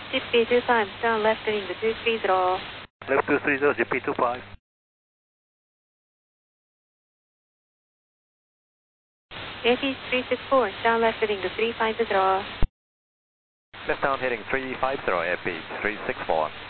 GP25, down left heading to 230. Left 230, GP25. AT 364, down left heading to 350. Left down heading 350, AP 364.